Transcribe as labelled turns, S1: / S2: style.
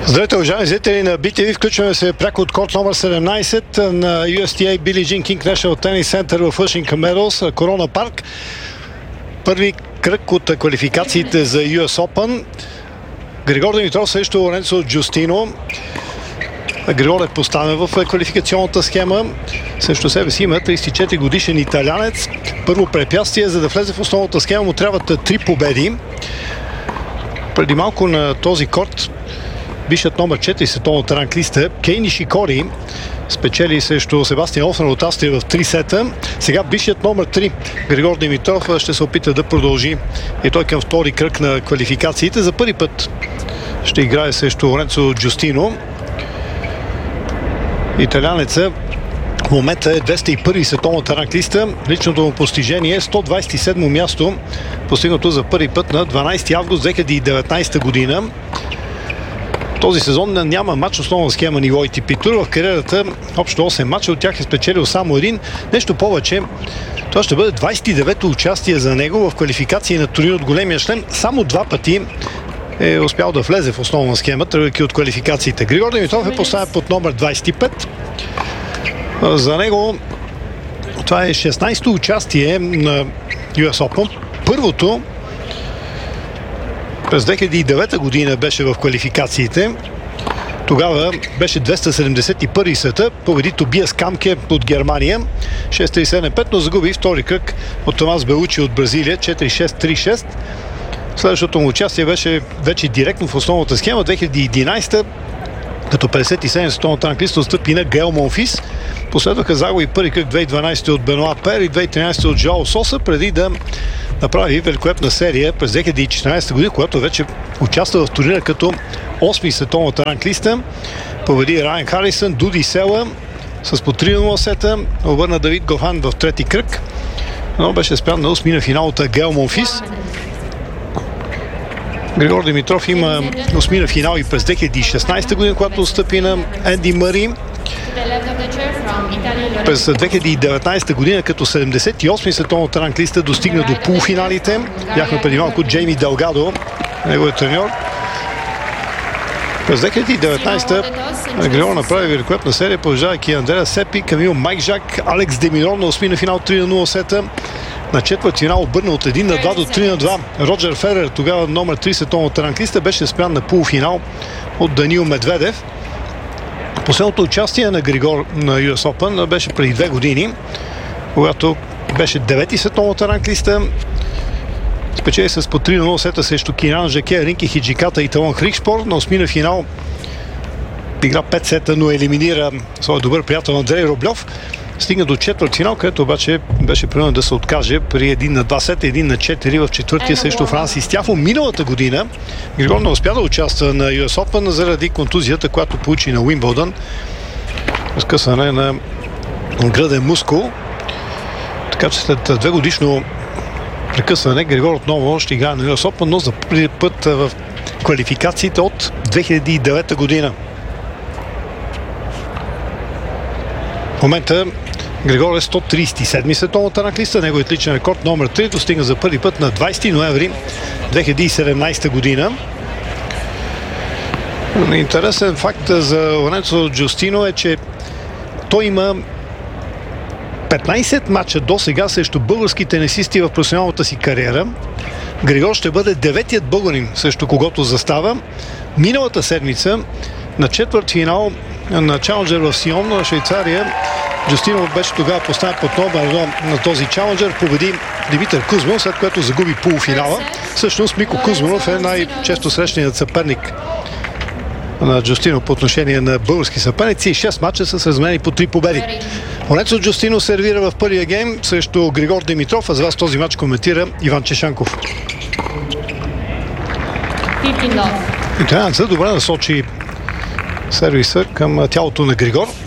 S1: Здравейте, уважаеми зрители на BTV. Включваме се пряко от корт номер 17 на USTA Billie Jean King National Tennis Center в Flushing Meadows, Корона парк. Първи кръг от квалификациите за US Open. Григор Димитров срещу Лоренцо Джустино. Григор е поставен в квалификационната схема. Срещу себе си има 34 годишен италянец. Първо препятствие, за да влезе в основната схема, му трябват 3 победи. Преди малко на този корт бившият номер 4 световната ранглиста Кей Нишикори спечели срещу Себастиан Олсен от Австрия в 3 сета. Сега бившият номер 3 Григор Димитров ще се опита да продължи и той към втори кръг на квалификациите. За първи път ще играе срещу Лоренцо Джустино. Италянеца в момента е 201 световната ранглиста. Личното му постижение е 127 място, постигнато за първи път на 12 август 2019 година. Този сезон няма матч основна схема ниво ATP Тур. В кариерата общо 8 матча, от тях е спечелил само един. Нещо повече, това ще бъде 29-то участие за него в квалификации на турнир от големия шлем. Само 2 пъти е успял да влезе в основна схема, тръгвайки от квалификациите. Григор Димитров е поставен под номер 25. За него това е 16-то участие на US Open. Първото през 2009 година беше в квалификациите. Тогава беше 271 света. Победи Тобиас Камке от Германия 6-3-7-5, но загуби втори кръг от Томас Белучи от Бразилия 4-6-3-6. Следващото му участие беше вече директно в основната схема 2011, като 57 световната ранглиста отстъпи на Гейл Монфис. Последваха загуби първи кръг 2012 от Бенуа Пер и 2013 от Жоао Соса, преди да направи великолепна серия през 2014 година, когато вече участва в турнира като 8-ми световната ранглиста. Победи Райан Харисън, Дуди Села с по 3-0 сета, обърна Давид Гофан в трети кръг, но беше спрян на 8-ми на финалата Гейл Монфис. Григор Димитров има 8-ми на финал и през 2016 година, когато отстъпи на Енди Мари. През 2019 година като 78-ми световната ранглиста достигна до полуфиналите. Бяхме преди малко Джейми Делгадо, неговият треньор. През 2019 Григор направи великолепна серия, продължавайки Андреа Сепи, Камил Майк Жак, Алекс Демирон на 8-ми на финал 3-0 сета. На четвърт финал обърна от 1-2 до 3-2. Роджер Федерер, тогава номер 3 световната ранглиста, беше спрян на полуфинал от Даниил Медведев. Последното участие на Григор на US Open беше преди 2 години, когато беше 9-ти световната ранглиста. Спечели с по 3-0 сета срещу Кинан Жаке, Ринки Хиджиката и Талон Хрикшпор. На 8-ми на финал игра 5 сета, но елиминира своя добър приятел Андрей Рублев. Стигна до четвърт финал, където обаче беше принуден да се откаже при 1-2 сета, 1-4 в четвъртия срещу Франсис Тяфо. Миналата година Григор не успя да участва на US Open заради контузията, която получи на Уимбълдън. Разкъсване на гръден мускул. Така че след 2 годишно прекъсване Григор отново ще играе на US Open, но за първи път в квалификациите от 2009 година. В момента Григор е 137-ми световната ранглиста, неговият личен рекорд номер 3 достигна за първи път на 20 ноември 2017 година. Интересен факт за Лоренцо Джустино е, че той има 15 матча до сега срещу български тенисисти в професионалната си кариера. Григор ще бъде 9-тият българин, срещу когото застава. Миналата седмица на четвърт финал на Чаленджер в Сион, на Швейцария, Джустино беше тогава поставен под номер 1 на този Чаленджер, победи Димитър Кузманов, след което загуби полуфинала. Всъщност Мико Кузманов е най-често срещаният съперник на Джустино по отношение на български съперници и 6 мача са разменени по 3 победи. Лоренцо Джустино сервира в първия гейм срещу Григор Димитров, а за вас този мач коментира Иван Чешанков. Италианцът добре насочи сервиса към тялото на Григор.